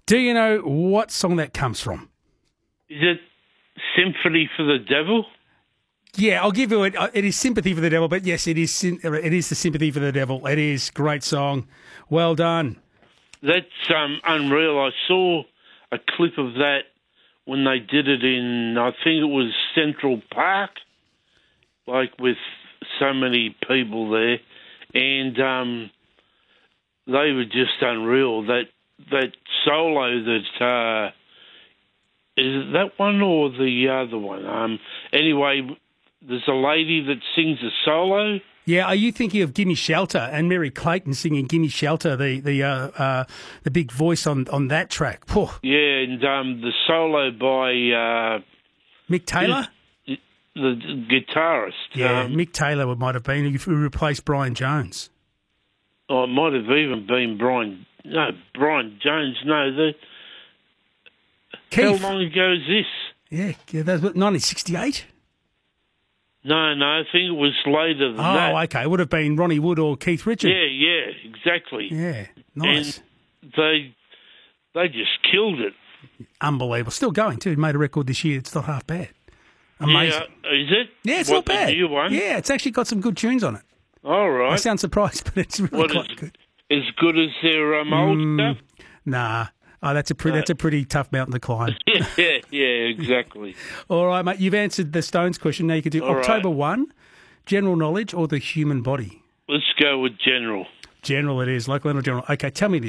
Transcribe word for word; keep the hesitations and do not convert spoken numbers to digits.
Do you know what song that comes from? Is it Sympathy for the Devil? Yeah, I'll give you it. It is Sympathy for the Devil, but yes, it is It is the Sympathy for the Devil. It is. Great song. Well done. That's um, unreal. I saw a clip of that when they did it in, I think it was Central Park, like with so many people there, and um, they were just unreal. That that solo that uh, is it that one or the other one? Um, anyway, there's a lady that sings a solo. Yeah, are you thinking of Gimme Shelter and Mary Clayton singing Gimme Shelter, the the uh, uh, the big voice on, on that track? Whew. Yeah, and um, the solo by uh, Mick Taylor? The, the guitarist. Yeah, um, Mick Taylor might have been, who replaced Brian Jones. Oh, it might have even been Brian. No, Brian Jones. No, the. Keith. How long ago is this? Yeah, yeah that was nineteen sixty-eight. No, no, I think it was later than oh, that. Oh, okay. It would have been Ronnie Wood or Keith Richards. Yeah, yeah, exactly. Yeah, nice. And they they just killed it. Unbelievable. Still going too. Made a record this year. It's not half bad. Amazing. Yeah, is it? Yeah, it's what, not bad. The new one? Yeah, it's actually got some good tunes on it. All right. I sound surprised, but it's really what, quite is, good. As good as their um, old mm, stuff? Nah. Oh, that's a pretty. That's a pretty tough mountain to climb. yeah, yeah, yeah, exactly. All right, mate. You've answered the Stones question. Now you can do All October right. one, general knowledge, or the human body. Let's go with general. General, it is local and general. Okay, tell me this.